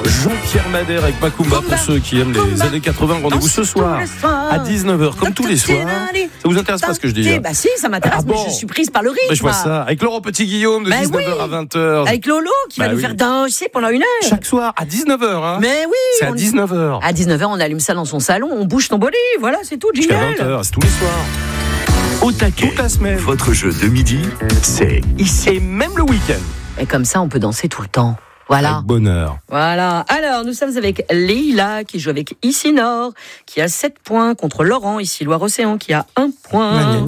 Jean-Pierre Madère avec Macumba pour ceux qui aiment les années 80. Rendez-vous ce soir à 19h, comme tous les soirs. Ça vous intéresse pas ce que je dis? Bah si, ça m'intéresse, mais je suis prise par le rythme. Je vois ça. Avec Laurent Petit-Guillaume de 19h à 20h. Avec Lolo qui va nous faire danser pendant 1 heure. Chaque soir à 19h. Hein. Mais oui. C'est à 19h. À 19h, on allume ça dans son salon, on bouge ton bolide. Voilà, c'est tout. Jusqu'à 20h, c'est tous les soirs. Au taquet, toute la semaine. Votre jeu de midi, c'est ici. Et même le week-end. Et comme ça, on peut danser tout le temps. Voilà. Avec bonheur. Voilà. Alors, nous sommes avec Leïla, qui joue avec Ici-Nord, qui a 7 points contre Laurent, ici Loire-Océan, qui a 1 point.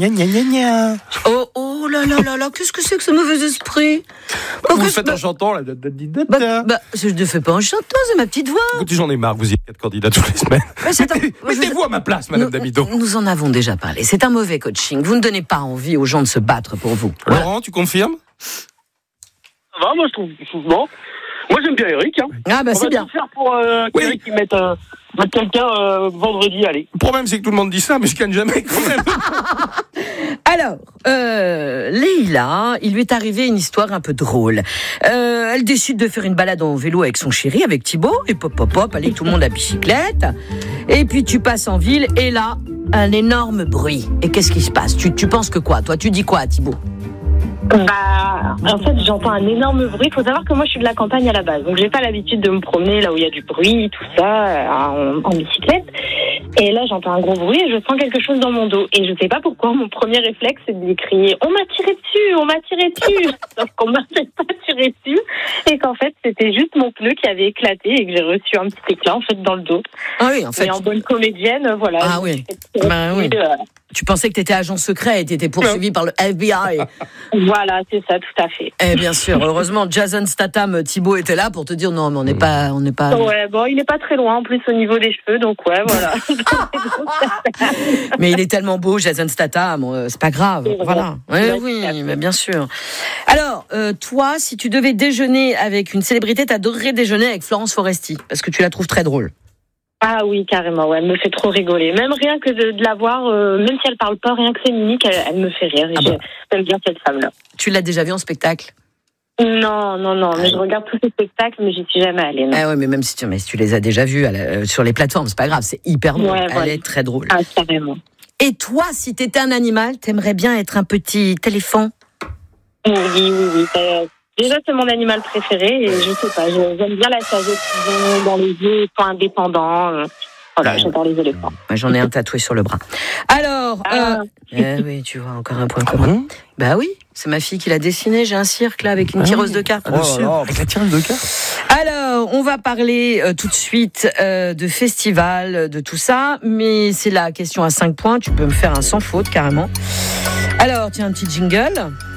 Oh là là là là, qu'est-ce que c'est que ce mauvais esprit? Vous faites en chantant, là. Je ne fais pas en chantant, c'est ma petite voix. Écoutez, j'en ai marre, vous y êtes 4 candidats toutes les semaines. Mettez-vous à ma place, Madame Damido. Nous en avons déjà parlé. C'est un mauvais coaching. Vous ne donnez pas envie aux gens de se battre pour vous. Laurent, tu confirmes? Ça va, moi je trouve bon. Moi j'aime bien Eric. Hein. Ah bah c'est bien. On va tout faire pour qu'Eric mette quelqu'un vendredi, allez. Le problème c'est que tout le monde dit ça, mais je gagne jamais quand même. Alors, Leïla, il lui est arrivé une histoire un peu drôle. Elle décide de faire une balade en vélo avec son chéri, avec Thibaut, et pop, allez, tout le monde à bicyclette. Et puis tu passes en ville, et là, un énorme bruit. Et qu'est-ce qui se passe? Tu penses que quoi? Toi, tu dis quoi à Thibaut? Bah, en fait, j'entends un énorme bruit. Il faut savoir que moi, je suis de la campagne à la base. Donc, j'ai pas l'habitude de me promener là où il y a du bruit, tout ça, en bicyclette. Et là, j'entends un gros bruit et je sens quelque chose dans mon dos. Et je sais pas pourquoi, mon premier réflexe, c'est de lui crier « On m'a tiré dessus !» Sauf qu'on m'a pas tiré dessus. Et qu'en fait, c'était juste mon pneu qui avait éclaté et que j'ai reçu un petit éclat, en fait, dans le dos. Ah oui, en fait. Et en bonne comédienne, voilà. Ah oui. Ben oui. Tu pensais que t'étais agent secret et t'étais poursuivi par le FBI. Voilà, c'est ça, tout à fait. Eh bien sûr, heureusement, Jason Statham, Thibaut était là pour te dire non, mais on n'est pas. Ouais, bon, il est pas très loin en plus au niveau des cheveux, donc ouais, voilà. Mais il est tellement beau, Jason Statham, c'est pas grave. Voilà. Oui, mais bien sûr. Alors, toi, si tu devais déjeuner avec une célébrité, t'adorerais déjeuner avec Florence Foresti, parce que tu la trouves très drôle. Ah oui, carrément, ouais, elle me fait trop rigoler. Même rien que de la voir, même si elle parle pas, rien que c'est mimique, elle me fait rire. J'aime bien cette femme-là. Tu l'as déjà vue en spectacle? Non, mais je regarde tous ces spectacles, mais j'y suis jamais allée. Non. Ah ouais, mais même si tu les as déjà vus sur les plateformes, c'est pas grave, c'est hyper drôle. Ouais, elle est très drôle. Ah, carrément. Et toi, si t'étais un animal, t'aimerais bien être un petit éléphant? Oui. Déjà, c'est mon animal préféré et je sais pas, j'aime bien la sagesse qu'ils ont dans les yeux, ils sont indépendants. Voilà, j'adore les éléphants. J'en ai un tatoué sur le bras. Alors, oui, tu vois, encore un point commun. Bah oui, c'est ma fille qui l'a dessiné. J'ai un cirque là avec une tireuse de cartes. Avec la tireuse de cartes. Alors, on va parler tout de suite de festival, de tout ça, mais c'est la question à 5 points. Tu peux me faire un sans faute carrément. Alors, tiens, un petit jingle.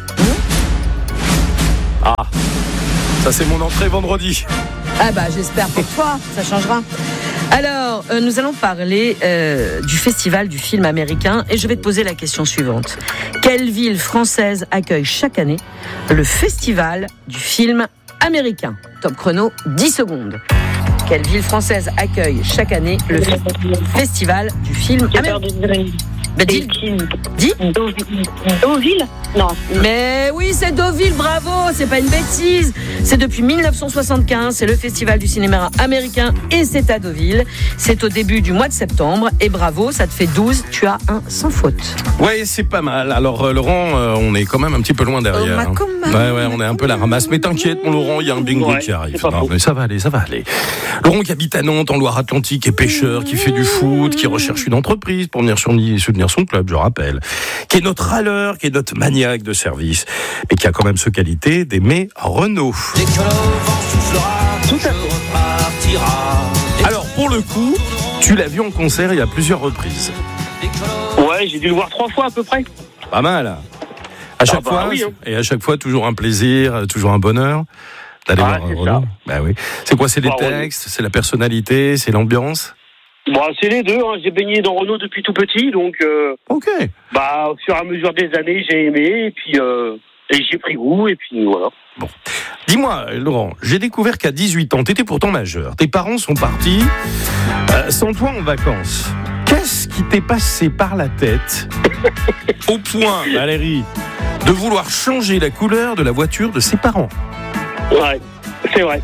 Ah, ça c'est mon entrée vendredi. Ah bah j'espère pour toi, ça changera. Alors, nous allons parler du festival du film américain et je vais te poser la question suivante. Quelle ville française accueille chaque année le festival du film américain? Top chrono, 10 secondes. Quelle ville française accueille chaque année le festival du film américain? Dis. Deauville? Non. Mais oui, c'est Deauville, bravo, c'est pas une bêtise. C'est depuis 1975, c'est le festival du cinéma américain et c'est à Deauville. C'est au début du mois de septembre et bravo, ça te fait 12, tu as un sans faute. Ouais, c'est pas mal. Alors Laurent, on est quand même un petit peu loin derrière. Ouais, on est un peu la ramasse. Mais t'inquiète, mon Laurent, il y a un bingo qui arrive. Non, mais ça va aller. Laurent qui habite à Nantes, en Loire-Atlantique, est pêcheur, qui fait du foot, qui recherche une entreprise pour venir soutenir son club, je rappelle, qui est notre râleur, qui est notre maniaque de service, mais qui a quand même ce qualité d'aimer Renault. Dès que le vent soufflera, repartira. Alors, pour le coup, tu l'as vu en concert il y a plusieurs reprises. Ouais, j'ai dû le voir 3 fois à peu près. Pas mal. À chaque fois, oui, hein. Et à chaque fois, toujours un plaisir, toujours un bonheur d'aller voir Renault. Bah oui. C'est quoi? C'est les textes, c'est la personnalité, c'est l'ambiance? Bon, c'est les deux. Hein. J'ai baigné dans Renault depuis tout petit, donc. Ok. Bah, au fur et à mesure des années, j'ai aimé, et puis et j'ai pris goût, et puis voilà. Bon. Dis-moi, Laurent, j'ai découvert qu'à 18 ans, t'étais pourtant majeur. Tes parents sont partis sans toi en vacances. Qu'est-ce qui t'est passé par la tête au point, Valérie, de vouloir changer la couleur de la voiture de ses parents? Ouais, c'est vrai.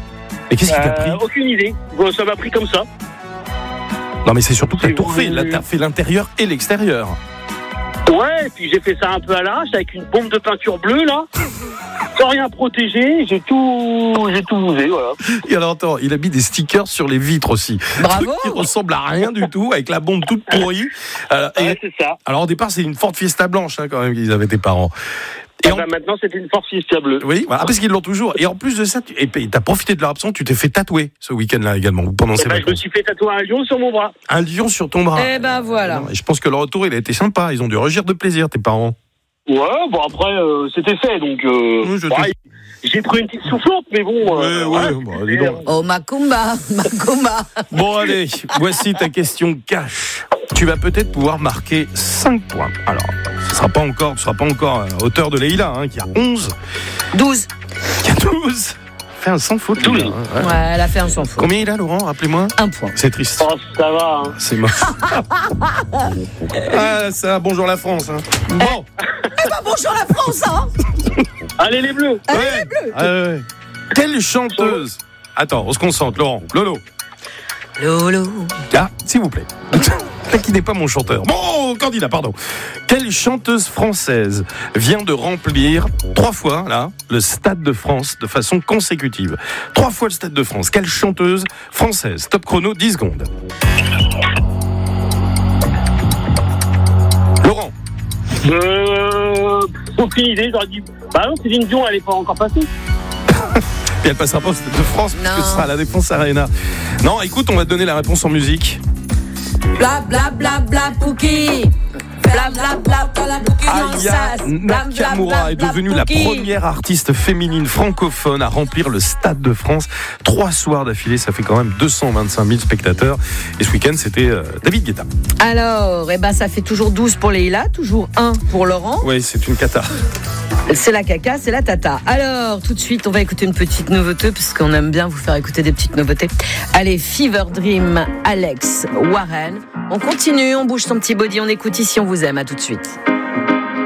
Et qu'est-ce qui t'a pris? Aucune idée. Bon, ça m'a pris comme ça. Non, mais c'est surtout que t'as tout refait. Là, t'as fait l'intérieur et l'extérieur. Ouais, et puis j'ai fait ça un peu à l'arrache avec une bombe de peinture bleue, là. Sans rien protéger, j'ai tout bousé, voilà. Et alors, attends, il a mis des stickers sur les vitres aussi. Bravo. Truc qui ressemble à rien du tout, avec la bombe toute pourrie. Ouais, c'est ça. Alors, au départ, c'est une Ford Fiesta blanche, quand même, qu'ils avaient tes parents. Et maintenant, c'était une Ford Fiesta bleue. Oui, voilà, parce qu'ils l'ont toujours. Et en plus de ça, t'as profité de leur absence, tu t'es fait tatouer ce week-end-là également, pendant ces vacances. Je me suis fait tatouer un lion sur mon bras. Un lion sur ton bras. Eh ben voilà. Et je pense que le retour, il a été sympa. Ils ont dû rugir de plaisir, tes parents. Ouais, bon après, c'était fait, donc... Oui, j'ai pris une petite soufflante, mais bon... dis donc. Oh, Macumba. Bon, allez, voici ta question cash. Tu vas peut-être pouvoir marquer 5 points. Alors, tu ne seras pas encore à hauteur de Leïla, qui a 11. 12. Qui a 12. Fait un sans faute. 12. Ouais, elle a fait un sans faute. Combien il a, Laurent? Rappelez-moi. 1 point. C'est triste. Oh, ça va. C'est moche. Ça, bonjour la France. Bon. Eh ben, bonjour la France, Allez, les Bleus. Allez, les Bleus. Ouais. Quelle chanteuse... Attends, on se concentre, Laurent. Lolo. Ah, s'il vous plaît. Qui n'est pas mon chanteur. Bon, candidat, pardon. Quelle chanteuse française vient de remplir 3 fois, là, le Stade de France de façon consécutive? 3 fois le Stade de France. Quelle chanteuse française? Top chrono, 10 secondes. Laurent. Aucune idée, j'aurais dit... Bah non, Céline Dion, elle n'est pas encore passée. Puis elle passera pas au Stade de France, parce que ce sera à la Défense Arena. Non, écoute, on va te donner la réponse en musique. Bla bla bla bla Pouki. Bla bla bla bla Pouki. Aya Nakamura est devenue la première artiste féminine francophone à remplir le Stade de France 3 soirs d'affilée. Ça fait quand même 225 000 spectateurs. Et ce week-end, c'était David Guetta. Alors, ça fait toujours 12 pour Leïla, toujours 1 pour Laurent. Oui, c'est une cata. C'est la caca, c'est la tata. Alors, tout de suite, on va écouter une petite nouveauté, parce qu'on aime bien vous faire écouter des petites nouveautés. Allez, Fever Dream, Alex Warren. On continue, on bouge son petit body, on écoute Ici, on vous aime. À tout de suite.